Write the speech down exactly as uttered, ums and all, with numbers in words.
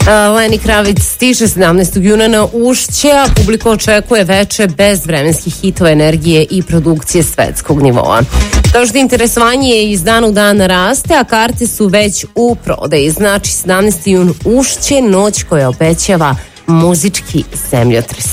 Lenny Kravitz stiže sedamnaestog juna na Ušće, a publika očekuje veče bez vremenskih hitova, energije i produkcije svetskog nivoa. Kao što interesovanje je iz dana u dan raste, a karte su već u prodaji. Znači sedamnaesti jun Ušće, noć koja obećava muzički zemljotres.